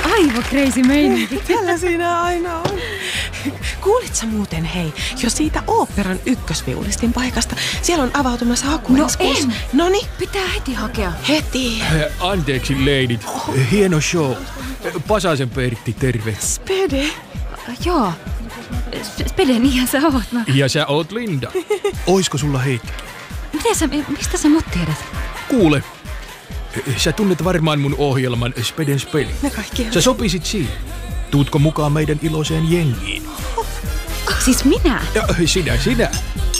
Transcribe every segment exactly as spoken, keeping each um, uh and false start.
aivan crazy meininki. Tällä siinä aina on. Kuulitko muuten, hei, jo siitä oopperan ykkösviulistin paikasta? Siellä on avautumassa haku. No en. Noniin. Pitää heti hakea. Heti. Anteeksi, leidit. Hieno show. Pasasen Pertti, terve. Spede. Joo. Spede, niinhän sä oot. No. Ja sä oot Linda. Oisko sulla hetki? Miten sä, mistä sä mut tiedät? Kuule, sä tunnet varmaan mun ohjelman Speden Speli. Me kaikki. Sä sopisit siihen. Tuutko mukaan meidän iloiseen jengiin? Siis minä? Ja, sinä, sinä.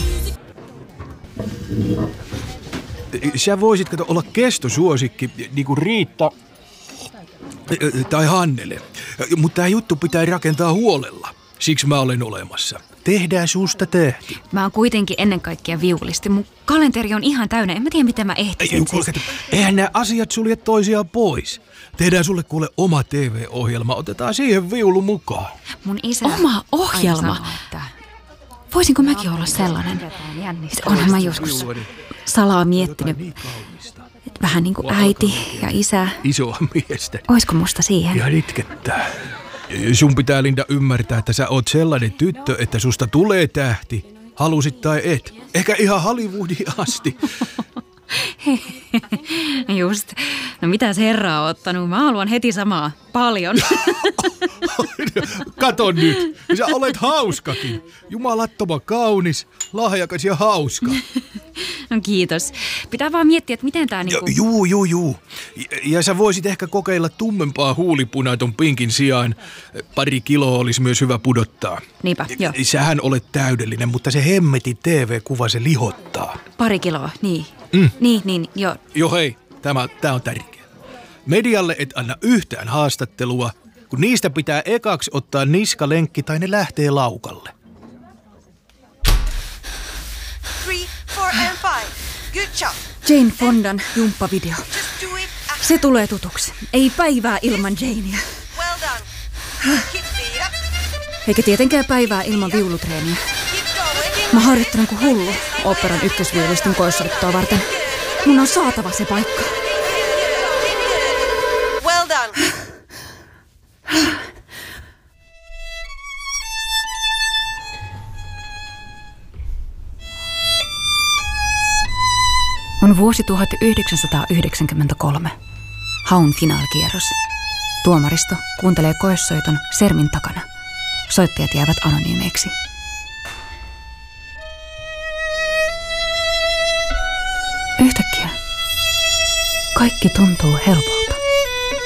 Sä voisit kato olla kestosuosikki, niinku Riitta tai Hannele. Mutta tää juttu pitää rakentaa huolella. Siksi mä olen olemassa. Tehdään susta tähti. Mä oon kuitenkin ennen kaikkea viulisti. Mun kalenteri on ihan täynnä. En mä tiedä, miten mä ehtisin. Ei, siis. Eihän nämä asiat sulje toisiaan pois. Tehdään sulle kuule oma T V-ohjelma. Otetaan siihen viulu mukaan. Mun isä... Oma ohjelma? Sanoo, että voisinko mäkin olla sellainen? Onhan mä joskus salaa miettinyt. Vähän niin kuin äiti ja isä. Isoa miestä. Oisko musta siihen? Ja itkettää. Sun pitää, Linda, ymmärtää, että sä oot sellainen tyttö, että susta tulee tähti. Halusit tai et. Ehkä ihan Hollywoodiin asti. Just. No mitäs herra on ottanut? Mä haluan heti samaa. Paljon. Kato nyt. Sä olet hauskakin. Jumalattoman kaunis, lahjakas ja hauska. No kiitos. Pitää vaan miettiä, että miten tää niinku... Juu, juu, juu. Ja, ja sä voisit ehkä kokeilla tummempaa huulipunaa ton pinkin sijaan. Pari kiloa olisi myös hyvä pudottaa. Niinpä, joo. Sähän olet täydellinen, mutta se hemmetin T V-kuva se lihottaa. Pari kiloa, niin. Mm. Niin, niin, joo. Joo hei, tämä, tämä on tärkeä. Medialle et anna yhtään haastattelua, kun niistä pitää ekaksi ottaa niskalenkki tai ne lähtee laukalle. Three, four and five. Good job. Jane Fondan jumppavideo. Just do it. Se tulee tutuksi. Ei päivää ilman Janea. Well done. Keep feet up. Eikä tietenkään päivää ilman viulutreeniä. Keep going. Mä harjoittelen kuin hullu oopperan ykkösviulistin koessoittoa varten. Mun on saatava se paikka. Well done. On vuosi tuhatyhdeksänsataayhdeksänkymmentäkolme. Haun finaalikierros. Tuomaristo kuuntelee koessoiton sermin takana. Soittajat jäävät anonyymeiksi. Yhtäkkiä kaikki tuntuu helpolta.